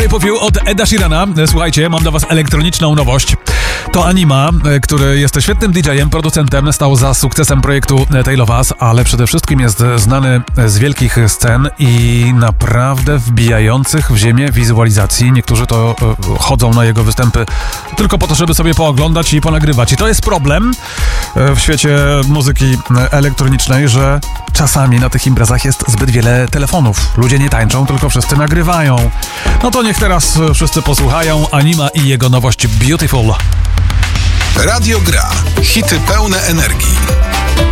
Shape of You od Eda Sheerana. Słuchajcie, mam dla was elektroniczną nowość. To Anima, który jest świetnym DJ-em, producentem, stał za sukcesem projektu Tale of Us, ale przede wszystkim jest znany z wielkich scen i naprawdę wbijających w ziemię wizualizacji. Niektórzy to chodzą na jego występy tylko po to, żeby sobie pooglądać i ponagrywać. I to jest problem w świecie muzyki elektronicznej, że czasami na tych imprezach jest zbyt wiele telefonów. Ludzie nie tańczą, tylko wszyscy nagrywają. No to niech teraz wszyscy posłuchają Anima i jego nowość Beautiful. Radio Gra. Hity pełne energii.